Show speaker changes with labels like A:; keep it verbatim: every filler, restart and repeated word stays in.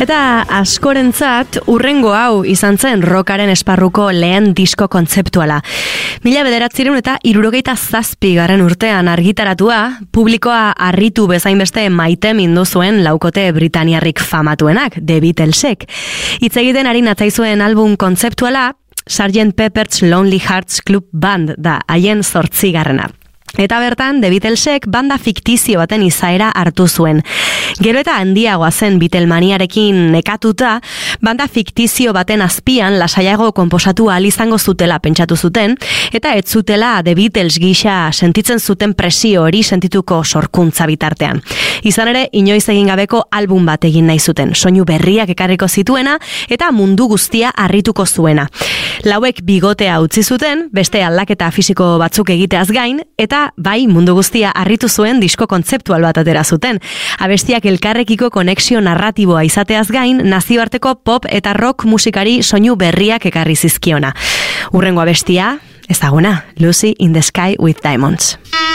A: Eta askorentzat urrengo hau izan zen rockaren esparruko lehen disko kontzeptuala. Mila bederatziehun eta hirurogeita zazpi garren urtean argitaratua, publikoa harritu bezainbeste maite mindu zuen laukote britaniarrik famatuenak, The Beatlesek. Hitz egiten ari natzaizuen album kontzeptuala, sergeant Pepper's Lonely Hearts Club Band da, haien zortzigarrena. Eta bertan, The Beatlesek banda fiktizio baten izaera hartu zuen. Gero eta handiagoa zen Beatlemaniarekin nekatuta, banda fiktizio baten azpian lasaiago konposatu ahal izango zutela pentsatu zuten, eta ez zutela The Beatles gisa sentitzen zuten presio hori sentituko sorkuntza bitartean. Izan ere, inoiz egin gabeko album bat egin nahi zuten, soinu berriak ekarriko zituena, eta mundu guztia harrituko zuena. Lauek bigotea utzi zuten, beste aldaketa fisiko batzuk egiteaz gain, eta bai mundu guztia harritu zuen disko kontzeptual bat atera zuten. Abestiak elkarrekiko konexio narratiboa izateaz gain, nazioarteko pop eta rock musikari soinu berriak ekarri zizkiona. Urrengo abestia, ezaguna, Lucy in the Sky with Diamonds.